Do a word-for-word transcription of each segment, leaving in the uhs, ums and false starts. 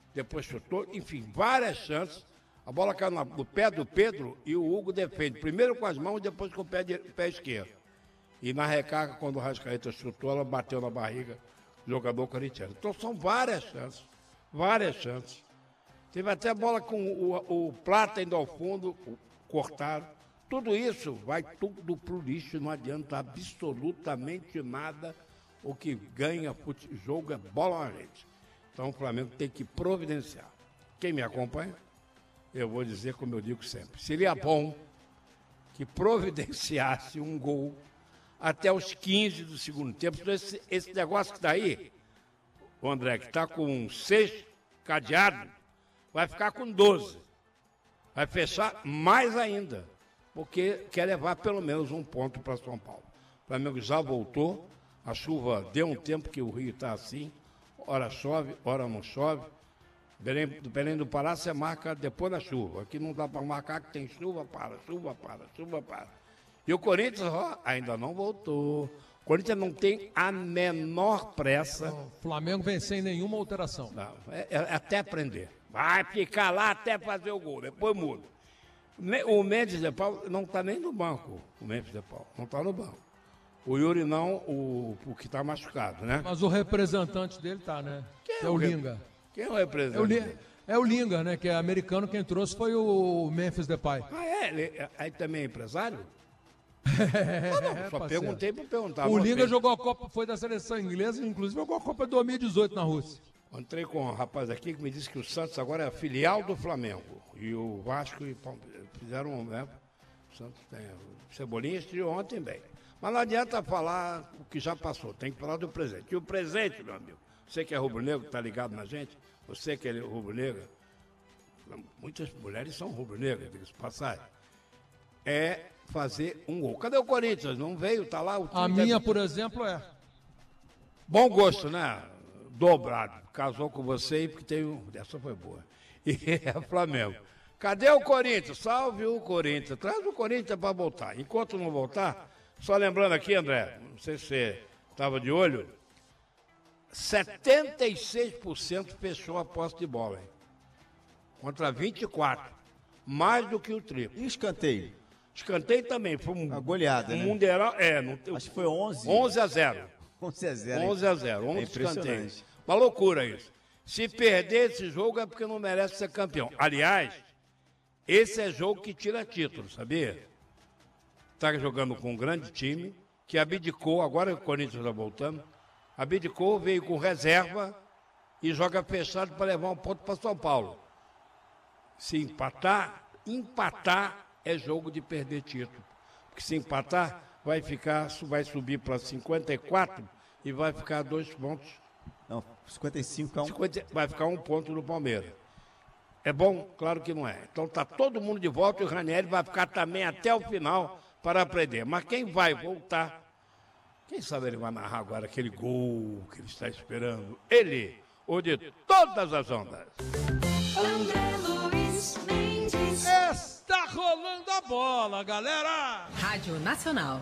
depois chutou, enfim, várias chances. A bola caiu no pé do Pedro e o Hugo defende, primeiro com as mãos, depois com o pé, de, pé esquerdo. E na recarga, quando o Rascaeta chutou, ela bateu na barriga do jogador corintiano. Então são várias chances, várias chances. Teve até bola com o, o Plata indo ao fundo, cortado. Tudo isso vai tudo pro lixo, não adianta absolutamente nada. O que ganha fute, jogo é bola na rede. Então o Flamengo tem que providenciar. Quem me acompanha, eu vou dizer como eu digo sempre. Seria bom que providenciasse um gol até os quinze do segundo tempo. Então esse, esse negócio que está aí, o André, que está com seis cadeados, vai ficar com doze. Vai fechar mais ainda, porque quer levar pelo menos um ponto para São Paulo. O Flamengo já voltou, a chuva deu um tempo que o Rio está assim, ora chove, ora não chove. Belém, do Belém do Pará você marca depois da chuva. Aqui não dá para marcar que tem chuva, para, chuva, para, chuva, para. E o Corinthians ó, ainda não voltou. O Corinthians não tem a menor pressa. O Flamengo vem sem nenhuma alteração. Não, é, é até aprender. Vai ficar lá até fazer o gol, depois muda. O Mendes de Paulo não está nem no banco. O Mendes de Paulo não está no banco. O Yuri não, o, o que está machucado, né? Mas o representante dele tá, né? Quem é, é o Linga. Quem é o representante? É o, Li... é o Linga, né? Que é americano, quem trouxe foi o Memphis Depay. Ah, é? Ele, aí também é empresário? É, ah, não, só parceiro. perguntei para perguntar. O Linga jogou a Copa, foi da seleção inglesa, inclusive jogou a Copa de dois mil e dezoito na Rússia. Entrei com um rapaz aqui que me disse que o Santos agora é a filial do Flamengo. E o Vasco e Palmeiras fizeram, né? O Santos tem. O Cebolinha estreou ontem bem. Mas não adianta falar o que já passou, tem que falar do presente. E o presente, meu amigo, você que é rubro-negro, está ligado na gente, você que é rubro-negro, muitas mulheres são rubro-negras, diga-se de passagem, é fazer um gol. Cadê o Corinthians? Não veio, tá lá. O A minha, por exemplo, é. Bom gosto, né? Dobrado. Casou com você porque tem um. Essa foi boa. E é Flamengo. Cadê o Corinthians? Salve o Corinthians. Traz o Corinthians para voltar. Enquanto não voltar, só lembrando aqui, André, não sei se você estava de olho, setenta e seis por cento fechou a posse de bola, hein? Contra vinte e quatro por cento. Mais do que o triplo. E escanteio? Escanteio também. Foi um, uma goleada, um né? Mundial, é, não, acho que foi onze. onze a zero. onze a zero. onze a zero. onze é escanteios. Uma loucura isso. Se perder esse jogo é porque não merece ser campeão. Aliás, esse é jogo que tira título, sabia? Está jogando com um grande time, que abdicou, agora o Corinthians está voltando, abdicou, veio com reserva e joga fechado para levar um ponto para São Paulo. Se empatar, empatar é jogo de perder título. Porque se empatar, vai ficar, vai subir para cinquenta e quatro e vai ficar dois pontos. Não, cinquenta e cinco é um. cinquenta, vai ficar um ponto no Palmeiras. É bom? Claro que não é. Então tá todo mundo de volta e o Ranieri vai ficar também até o final para aprender. Mas quem vai voltar, quem sabe ele vai narrar agora aquele gol que ele está esperando. Ele, o de todas as ondas. André Luiz Mendes. Está rolando a bola, galera! Rádio Nacional.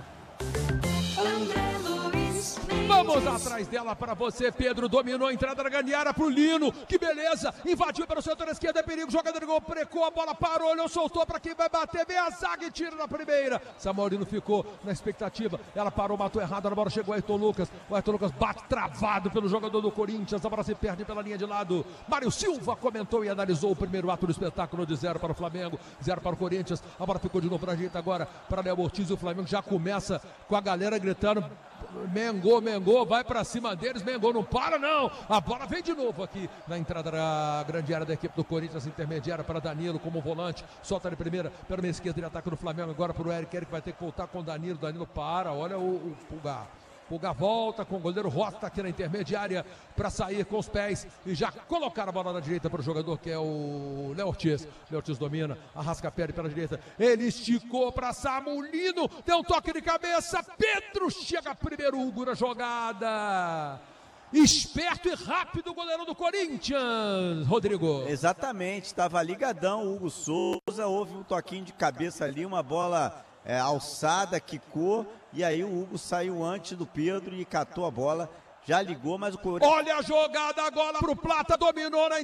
André Luiz Mendes. Vamos atrás dela para você, Pedro. Dominou a entrada da grande área pro Lino. Que beleza! Invadiu para o setor esquerdo, é perigo. Jogador de gol, precou, a bola parou, olhou, soltou para quem vai bater. Vem a zaga e tira na primeira. Samuelino ficou na expectativa. Ela parou, matou errado. A bola chegou a Ayrton Lucas. O Ayrton Lucas bate travado pelo jogador do Corinthians. A bola se perde pela linha de lado. Mário Silva comentou e analisou o primeiro ato do espetáculo de zero para o Flamengo, zero para o Corinthians. A bola ficou de novo para a gente agora para Léo Ortiz. E o Flamengo já começa com a galera gritando: Mengô, Mengô, vai pra cima deles, Mengô não para não, a bola vem de novo aqui na entrada da grande área da equipe do Corinthians, intermediária para Danilo como volante, solta de primeira, pela minha esquerda, ele ataca no Flamengo, agora pro Eric, Eric vai ter que voltar com o Danilo, Danilo para, olha o, o Pulgar. Pulgar volta com o goleiro Rota aqui na intermediária para sair com os pés e já colocar a bola na direita para o jogador que é o Léo Ortiz. Léo Ortiz domina, arrasca a pele pela direita. Ele esticou para Samuelino, deu um toque de cabeça. Pedro chega primeiro, Hugo na jogada. Esperto e rápido o goleiro do Corinthians, Rodrigo. Exatamente, estava ligadão o Hugo Souza, houve um toquinho de cabeça ali, uma bola é, alçada, quicou, e aí o Hugo saiu antes do Pedro e catou a bola, já ligou, mas o Corinthians... Olha a jogada agora pro Plata, dominou na